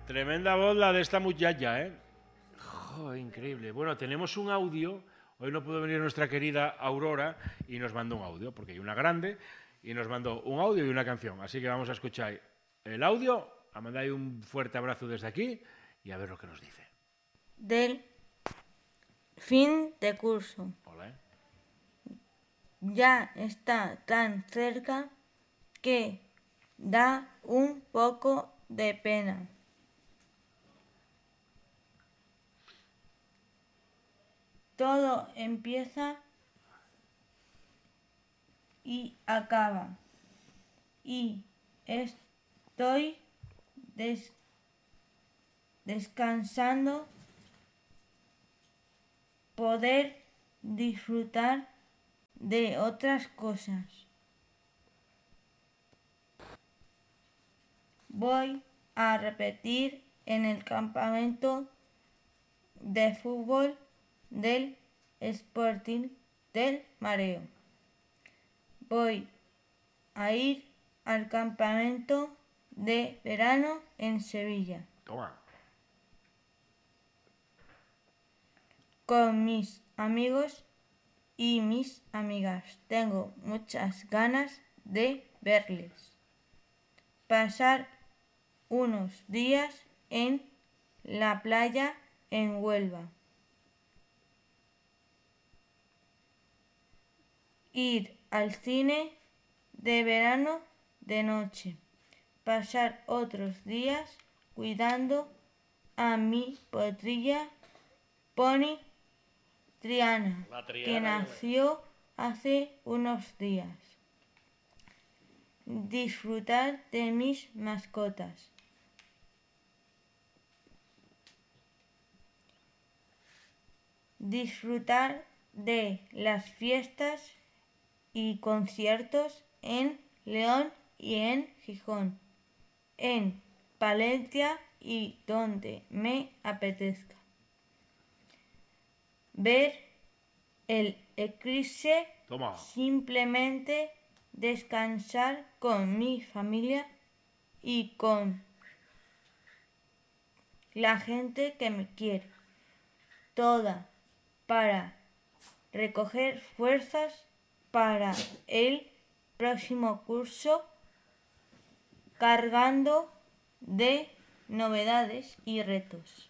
Tremenda voz la de esta muchacha, ¿eh? Joder, increíble. Bueno, tenemos un audio. Hoy no pudo venir nuestra querida Aurora y nos mandó un audio, porque hay una grande, y nos mandó un audio y una canción. Así que vamos a escuchar el audio, a mandar un fuerte abrazo desde aquí y a ver lo que nos dice. Del fin de curso. Hola. Ya está tan cerca que da un poco de pena. Todo empieza y acaba. Y estoy descansando, poder disfrutar de otras cosas. Voy a repetir en el campamento de fútbol del Sporting del Mareo. Voy a ir al campamento de verano en Sevilla. Toma. Con mis amigos y mis amigas. Tengo muchas ganas de verles. Pasar unos días en la playa en Huelva. Ir al cine de verano de noche. Pasar otros días cuidando a mi potrilla Pony Triana, que nació hace unos días. Disfrutar de mis mascotas. Disfrutar de las fiestas y conciertos en León y en Gijón, en Palencia y donde me apetezca. Ver el eclipse. Toma. Simplemente descansar con mi familia y con la gente que me quiere. Toda para recoger fuerzas para el próximo curso, cargando de novedades y retos.